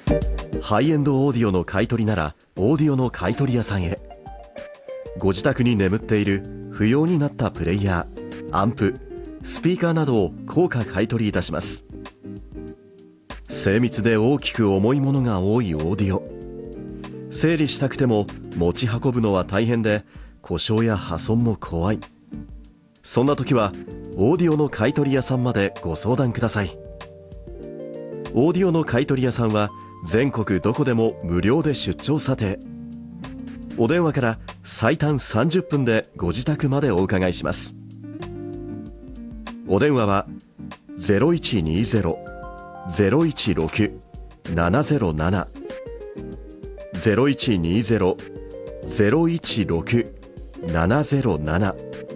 ハイエンドオーディオの買い取りならオーディオの買い取り屋さんへ。ご自宅に眠っている不要になったプレイヤー、アンプ、スピーカーなどを高価買い取りいたします。精密で大きく重いものが多いオーディオ、整理したくても持ち運ぶのは大変で故障や破損も怖い。そんな時はオーディオの買い取り屋さんまでご相談ください。オーディオの買い取り屋さんは全国どこでも無料で出張査定。お電話から最短30分でご自宅までお伺いします。お電話は 0120-016-707 0120-016-707。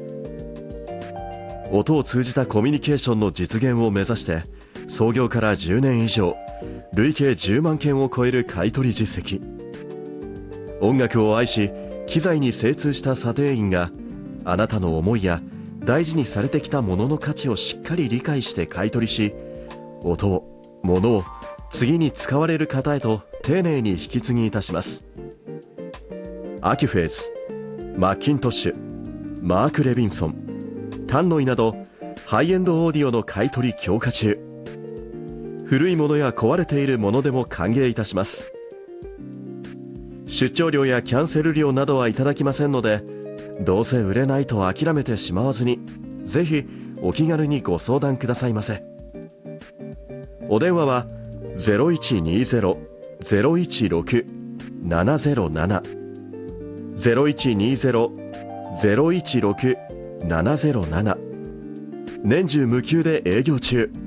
音を通じたコミュニケーションの実現を目指して創業から10年以上、累計10万件を超える買い取り実績。音楽を愛し機材に精通した査定員があなたの思いや大事にされてきたものの価値をしっかり理解して買い取りし、音を物を次に使われる方へと丁寧に引き継ぎいたします。アキュフェーズ、マッキントッシュ、マーク・レビンソン、タンノイなどハイエンドオーディオの買い取り強化中。古いものや壊れているものでも歓迎いたします。出張料やキャンセル料などはいただきませんので、どうせ売れないと諦めてしまわずに、ぜひお気軽にご相談くださいませ。お電話は 0120-016-707 0120-016-707。年中無休で営業中。